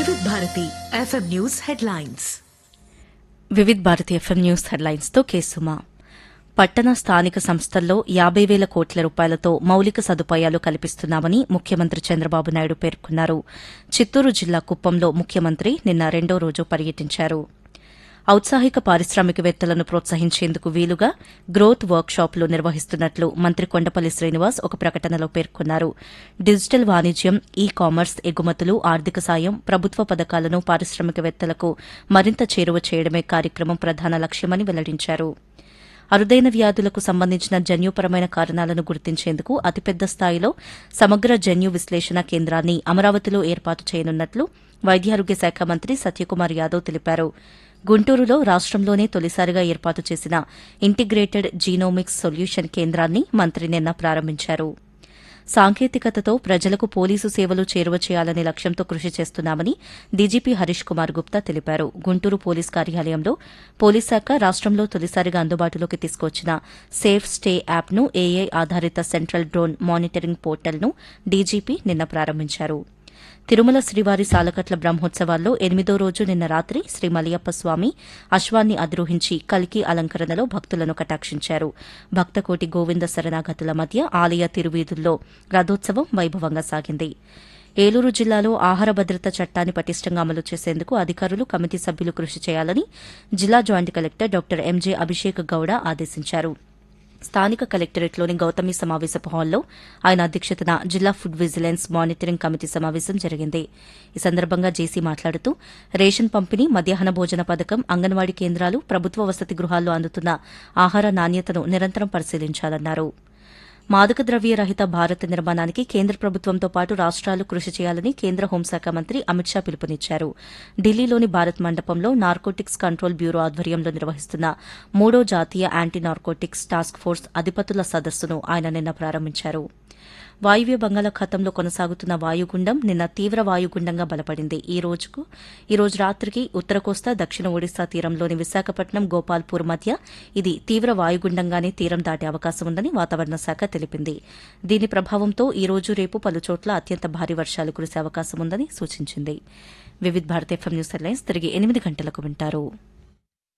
Vividh Bharati FM news headlines. Vividh Bharati FM news headlines తో కేసుమా. పట్టణ స్థానిక సంస్థల్లో 50,000 కోట్ల రూపాయలతో మౌలిక సదుపాయాలు కల్పిస్తున్నామని ముఖ్యమంత్రి చంద్రబాబు నాయుడు పేర్కొన్నారు. చిత్తూరు జిల్లా కుప్పంలో ముఖ్యమంత్రి నిన్న రెండో రోజు పర్యటించారు. ఔత్సాహిక పారిశ్రామికవేత్తలను ప్రోత్సహించేందుకు వీలుగా గ్రోత్ వర్క్ షాపులు నిర్వహిస్తున్నట్లు మంత్రి కొండపల్లి శ్రీనివాస్ ఒక ప్రకటనలో పేర్కొన్నారు. డిజిటల్ వాణిజ్యం, ఈ కామర్స్, ఎగుమతులు, ఆర్థిక సాయం, ప్రభుత్వ పథకాలను పారిశ్రామికవేత్తలకు మరింత చేరువ చేయడమే కార్యక్రమం ప్రధాన లక్ష్యమని వెల్లడించారు. అరుదైన వ్యాధులకు సంబంధించిన జన్యుపరమైన కారణాలను గుర్తించేందుకు అతిపెద్ద స్థాయిలో సమగ్ర జన్యు విశ్లేషణ కేంద్రాన్ని అమరావతిలో ఏర్పాటు చేయనున్నట్లు వైద్యారోగ్య శాఖ మంత్రి సత్యకుమార్ యాదవ్ తెలిపారు. గుంటూరులో రాష్టంలోనే తొలిసారిగా ఏర్పాటు చేసిన ఇంటిగ్రేటెడ్ జీనోమిక్స్ సొల్యూషన్ కేంద్రాన్ని మంత్రి నిన్న ప్రారంభించారు. సాంకేతికతతో ప్రజలకు పోలీసు సేవలు చేరువ చేయాలనే లక్ష్యంతో కృషి చేస్తున్నామని డీజీపీ హరీష్ కుమార్ గుప్తా తెలిపారు. గుంటూరు పోలీస్ కార్యాలయంలో పోలీస్ శాఖ రాష్టంలో తొలిసారిగా అందుబాటులోకి తీసుకొచ్చిన సేఫ్ స్టే యాప్ను, ఏఐ ఆధారిత సెంట్రల్ డ్రోన్ మానిటరింగ్ పోర్టల్ను డీజీపీ నిన్న ప్రారంభించారు. తిరుమల శ్రీవారి సాలకట్ల బ్రహ్మోత్సవాల్లో 8వ రోజు నిన్న రాత్రి శ్రీ మలయప్ప స్వామి అశ్వాన్ని అధిరోహించి కల్కి అలంకరణలో భక్తులను కటాక్షించారు. భక్తకోటి గోవింద శరణాగతుల మధ్య ఆలయ తిరువీధుల్లో రథోత్సవం వైభవంగా సాగింది. ఏలూరు జిల్లాలో ఆహార భద్రత చట్టాన్ని పటిష్టంగా అమలు చేసేందుకు అధికారులు, కమిటీ సభ్యులు కృషి చేయాలని జిల్లా joint collector doctor M J Abhishek Gowda ఆదేశించారు. స్థానిక కలెక్టరేట్లోని గౌతమి సమావేశపు హాల్లో ఆయన అధ్యక్షతన జిల్లా ఫుడ్ విజిలెన్స్ మానిటరింగ్ కమిటీ సమావేశం జరిగింది. ఈ సందర్భంగా జేసీ మాట్లాడుతూ రేషన్ పంపిణీ, మధ్యాహ్న భోజన పథకం, అంగన్వాడీ కేంద్రాలు, ప్రభుత్వ వసతి గృహాల్లో అందుతున్న ఆహార నాణ్యతను నిరంతరం పరిశీలించాలన్నారు. మాదక ద్రవ్య రహిత భారత్ నిర్మాణానికి కేంద్ర ప్రభుత్వంతో పాటు రాష్ట్రాలు కృషి చేయాలని కేంద్ర హోంశాఖ మంత్రి అమిత్ షా పిలుపునిచ్చారు. ఢిల్లీలోని భారత్ మండపంలో నార్కోటిక్స్ కంట్రోల్ బ్యూరో ఆధ్వర్యంలో నిర్వహిస్తున్న 3వ జాతీయ యాంటీ నార్కోటిక్స్ టాస్క్ ఫోర్స్ అధిపతుల సదస్సును ఆయన నిన్న ప్రారంభించారు. వాయువ్య బంగాళాఖాతంలో కొనసాగుతున్న వాయుగుండం నిన్న తీవ్ర వాయుగుండంగా బలపడింది. ఈ రోజు రాత్రికి ఉత్తర కోస్తా, దక్షిణ ఒడిశా తీరంలోని విశాఖపట్నం, గోపాల్పూర్ మధ్య ఇది తీవ్ర వాయుగుండంగానే తీరం దాటే అవకాశం ఉందని వాతావరణ శాఖ తెలిపింది. దీని ప్రభావంతో ఈ రోజు, రేపు పలుచోట్ల అత్యంత భారీ వర్షాలు కురిసే అవకాశం ఉందని సూచించింది. Vividh Bharati FM news headlines తిరిగి 8 గంటలకు వింటారు.